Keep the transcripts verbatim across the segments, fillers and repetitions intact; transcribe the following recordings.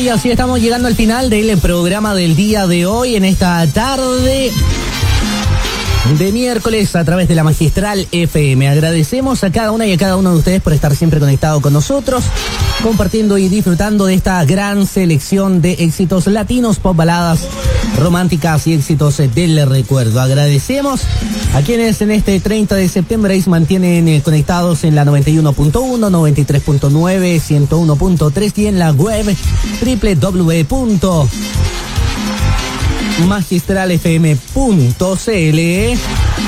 Y así estamos llegando al final del programa del día de hoy, en esta tarde de miércoles a través de la Magistral F M. Agradecemos a cada una y a cada uno de ustedes por estar siempre conectado con nosotros, compartiendo y disfrutando de esta gran selección de éxitos latinos, pop, baladas románticas y éxitos del recuerdo. Agradecemos a quienes en este treinta de septiembre se mantienen conectados en la noventa y uno punto uno, noventa y tres punto nueve, ciento uno punto tres y en la web doble u doble u doble u punto magistral f m punto c l.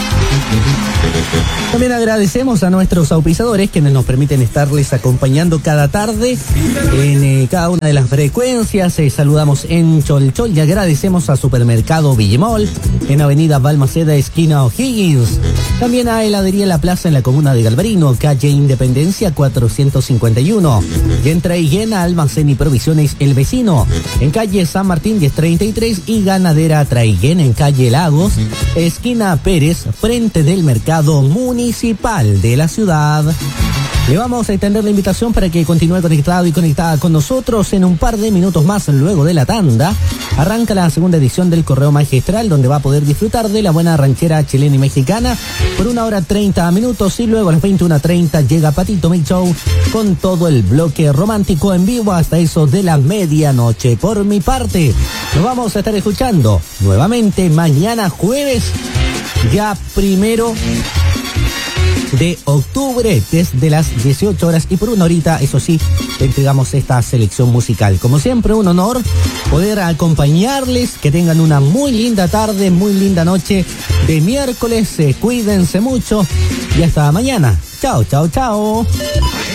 También agradecemos a nuestros auspiciadores quienes nos permiten estarles acompañando cada tarde en eh, cada una de las frecuencias. Eh, saludamos en Cholchol y agradecemos a Supermercado Villemol en Avenida Balmaceda, esquina O'Higgins. También a Heladería La Plaza en la comuna de Galvarino, calle Independencia cuatrocientos cincuenta y uno. Y en Traiguena, Almacén y Provisiones El Vecino, en calle San Martín diez treinta y tres, y Ganadera Traiguena en calle Lagos, esquina Pérez, frente del Mercado Municipal de la ciudad. Le vamos a extender la invitación para que continúe conectado y conectada con nosotros. En un par de minutos más, luego de la tanda, arranca la segunda edición del Correo Magistral, donde va a poder disfrutar de la buena ranchera chilena y mexicana por una hora treinta minutos, y luego a las veintiuna treinta llega Patito Mix Show con todo el bloque romántico en vivo hasta eso de la medianoche. Por mi parte, nos vamos a estar escuchando nuevamente mañana jueves, ya primero de octubre, desde las dieciocho horas, y por una horita, eso sí, te entregamos esta selección musical. Como siempre, un honor poder acompañarles. Que tengan una muy linda tarde, muy linda noche de miércoles. Eh, cuídense mucho y hasta mañana. Chao, chao, chao.